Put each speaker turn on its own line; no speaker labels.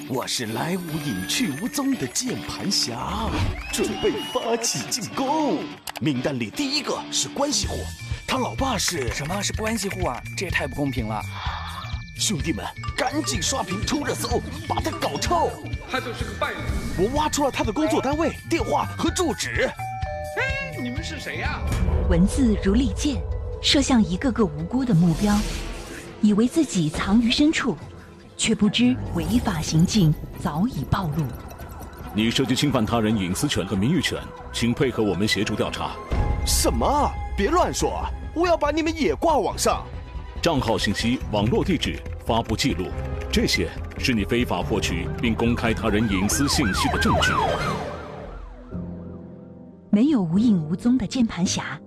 我是来无影去无踪的键盘侠，准备发起进攻。名单里第一个是关系户，他老爸是……
什么是关系户啊？这也太不公平了！
兄弟们，赶紧刷屏冲热搜，把他搞臭！
他就是个败类。
我挖出了他的工作单位、电话和住址。
哎，你们是谁呀？
文字如利剑，射向一个个无辜的目标，以为自己藏于深处，却不知违法行径早已暴露。
你涉及侵犯他人隐私权和名誉权，请配合我们协助调查。
什么？别乱说！我要把你们也挂网上。
账号信息、网络地址、发布记录，这些是你非法获取并公开他人隐私信息的证据。
没有无影无踪的键盘侠，